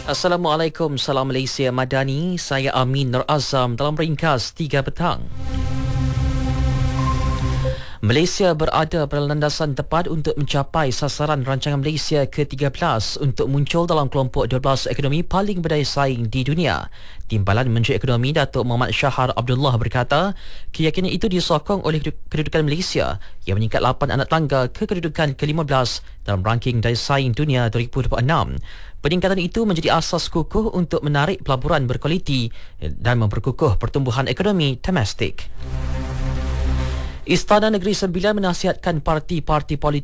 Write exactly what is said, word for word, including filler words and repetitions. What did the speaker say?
Assalamualaikum, salam Malaysia Madani. Saya Amin Nur Azam dalam ringkas tiga petang. Malaysia berada pada landasan tepat untuk mencapai sasaran rancangan Malaysia ke tiga belas untuk muncul dalam kelompok dua belas ekonomi paling berdaya saing di dunia. Timbalan Menteri Ekonomi Datuk Muhammad Shahar Abdullah berkata, keyakinan itu disokong oleh kedudukan Malaysia yang meningkat lapan anak tangga ke kedudukan ke lima belas dalam ranking daya saing dunia dua ribu dua puluh enam. Peningkatan itu menjadi asas kukuh untuk menarik pelaburan berkualiti dan memperkukuh pertumbuhan ekonomi domestik. Istana Negeri Sembilan menasihatkan parti-parti politik